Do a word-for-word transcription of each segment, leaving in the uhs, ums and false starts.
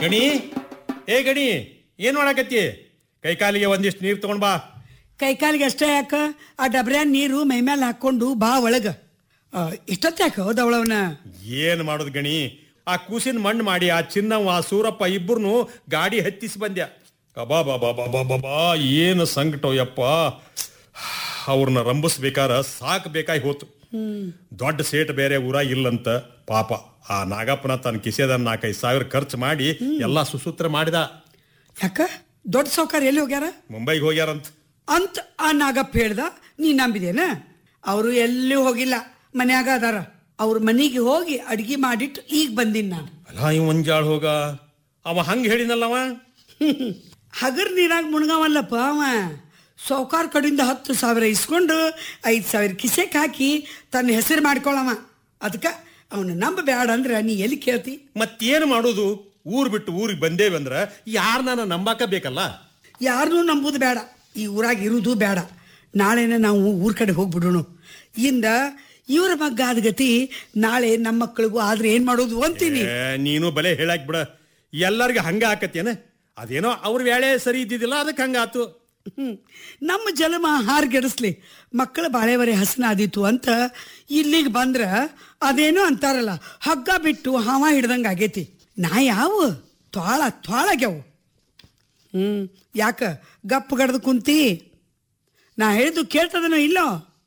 ಗಣಿ, ಏ ಗಣಿ, ಏನ್ ಮಾಡಾಕತ್ತಿ? ಕೈಕಾಲಿಗೆ ಒಂದಿಷ್ಟು ನೀರು ತಗೊಂಡ್ ಬಾ. ಕೈಕಾಲಿಗೆ ಅಷ್ಟೇ ಯಾಕ? ಆ ಡಬ್ರ್ಯಾನ್ ನೀರು ಮೈಮೇಲೆ ಹಾಕೊಂಡು ಬಾ ಒಳಗ. ಇಷ್ಟೊತ್ತ ಯಾಕ ಹೋದವಳವನ? ಏನ್ ಮಾಡೋದು ಗಣಿ, ಆ ಕೂಸಿನ ಮಣ್ಣು ಮಾಡಿ ಆ ಚಿನ್ನವ ಆ ಸೂರಪ್ಪ ಇಬ್ಬರನ್ನು ಗಾಡಿ ಹತ್ತಿಸಿ ಬಂದ್ಯ. ಅಬಾ ಬಾಬಾ ಬಾಬಾ ಬಾಬಾ ಏನು ಸಂಕಟ ಯಪ್ಪ. ಅವ್ರನ್ನ ರಂಭಿಸ್ಬೇಕಾರ ಸಾಕ್ ಬೇಕಾಗಿ ಹೋತು. ದೊಡ್ಡ ಸೇಟ್ ಬೇರೆ ಊರ ಇಲ್ಲಂತ. ಪಾಪ ಆ ನಾಗಪ್ಪನ ತನ್ನ ಕಿಸೆದ ನಾಲ್ಕೈದು ಸಾವಿರ ಖರ್ಚು ಮಾಡಿ ಎಲ್ಲಾ ಸುಸೂತ್ರ ಮಾಡಿದ. ಯಾಕ ದೊಡ್ಡ ಸಾವ್ಕಾರ ಎಲ್ಲಿ ಹೋಗ್ಯಾರ? ಮುಂಬೈಗೆ ಹೋಗ್ಯಾರಂತ ಅಂತ ಆ ನಾಗಪ್ಪ ಹೇಳ್ದ. ನೀ ನಂಬಿದೇನ? ಅವರು ಎಲ್ಲಿ ಹೋಗಿಲ್ಲ, ಮನ್ಯಾಗ ಅದಾರ. ಅವ್ರ ಮನೆಗೆ ಹೋಗಿ ಅಡ್ಗೆ ಮಾಡಿಟ್ಟು ಈಗ ಬಂದೀನಿ ನಾನು. ಅಲ್ಲ ಇವ್ ಮುಂಜಾಳ ಹೋಗ ಅವ ಹಂಗ ಹೇಳಿನಲ್ಲವ. ಹಗರ್ ನೀರಾಗ ಮುಣಗವಲ್ಲಪ್ಪ ಅವ. ಸಾವ್ಕಾರ ಕಡೆಯಿಂದ ಹತ್ತು ಸಾವಿರ ಇಸ್ಕೊಂಡು ಐದು ಸಾವಿರ ಕಿಸೆಕ್ ಹಾಕಿ ತನ್ನ ಹೆಸರು ಮಾಡ್ಕೊಳವ. ಅದಕ್ಕೆ ಅವನು ನಂಬ ಬೇಡ ಅಂದ್ರೆ ನೀ ಎಲ್ಲಿ ಕೇಳ್ತಿ? ಮತ್ತೇನು ಮಾಡೋದು? ಊರ್ ಬಿಟ್ಟು ಊರಿಗೆ ಬಂದೇವಿ ಅಂದ್ರ ಯಾರನ್ನ ನಂಬಾಕ ಬೇಕಲ್ಲ. ಯಾರನ್ನೂ ನಂಬುದು ಬೇಡ, ಈ ಊರಾಗ ಇರುವುದು ಬೇಡ. ನಾಳೆನ ನಾವು ಊರ್ ಕಡೆ ಹೋಗ್ಬಿಡೋಣ. ಇಂದ ಇವ್ರ ಮಗ್ಗ ಆದ ಗತಿ ನಾಳೆ ನಮ್ಮ ಮಕ್ಕಳಿಗೂ ಆದ್ರೆ ಏನ್ ಮಾಡೋದು ಅಂತೀನಿ. ನೀನು ಬಲೆ ಹೇಳಾಕ್ ಬಿಡ. ಎಲ್ಲರಿಗೂ ಹಂಗ ಆಕತ್ತೇನ? ಅದೇನೋ ಅವ್ರ ವೇಳೆ ಸರಿ ಇದ್ದಿದ್ದಿಲ್ಲ, ಅದಕ್ಕೆ ಹಂಗಾತು. ಹ್ಮ್ ನಮ್ಮ ಜಲಮ ಹಾರ್ಗೆಡಿಸ್ಲಿ, ಮಕ್ಕಳ ಬಾಳೆವರೆ ಹಸನಾದೀತು ಅಂತ ಇಲ್ಲಿಗೆ ಬಂದ್ರ ಅದೇನೋ ಅಂತಾರಲ್ಲ, ಹಗ್ಗ ಬಿಟ್ಟು ಹಾವ ಹಿಡ್ದಂಗ ಆಗೇತಿ. ನಾ ಯಾವ ತ್ವಾಳ ತ್ವಾಳಾಗ್ಯಾವು. ಹ್ಮ್ ಯಾಕ ಗಪ್ಪ ಗಡ್ದು ಕುಂತಿ? ನಾ ಹೇಳಿದ್ದು ಕೇಳ್ತದನೋ ಇಲ್ಲೋ?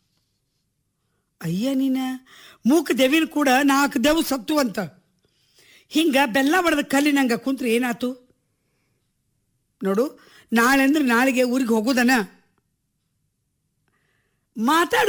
ಅಯ್ಯ ನೀನ ಮೂಕ ದೇವಿನ ಕೂಡ ನಾಲ್ಕು ದೇವು ಸತ್ತು ಅಂತ ಹಿಂಗ ಬೆಲ್ಲ ಬಡದ ಕಲ್ಲಿನಂಗ ಕುಂತ್ರೆ ಏನಾತು ನೋಡು. ನಾಳೆ ಅಂದ್ರೆ ನಾಳೆಗೆ ಊರಿಗೆ ಹೋಗೋದನ ಮಾತಾಡು.